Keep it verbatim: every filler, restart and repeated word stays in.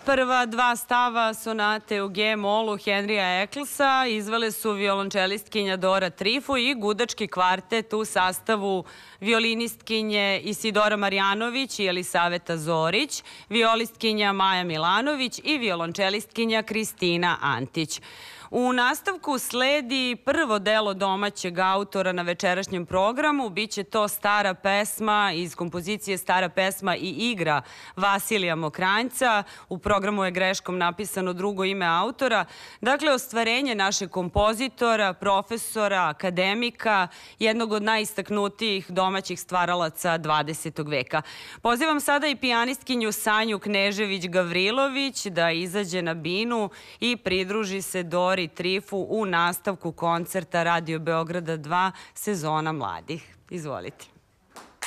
Prva dva stava sonate u G-molu Henrya Ecclesa izvele su violončelistkinja Dora Trifu i gudački kvartet u sastavu violinistkinje Isidora Marjanović i Elisaveta Zorić, violistkinja Maja Milanović i violončelistkinja Kristina Antić. U nastavku sledi prvo delo domaćeg autora na večerašnjem programu. Biće to stara pesma iz kompozicije Stara pesma i igra Vasilija Mokranjca. U programu je greškom napisano drugo ime autora. Dakle, ostvarenje našeg kompozitora, profesora, akademika, jednog od najistaknutijih domaćih stvaralaca dvadesetog veka. Pozivam sada i pijanistkinju Sanju Knežević-Gavrilović da izađe na binu i pridruži se Dori Trifu u nastavku koncerta Radio Beograda dva Sezona mladih. Izvolite.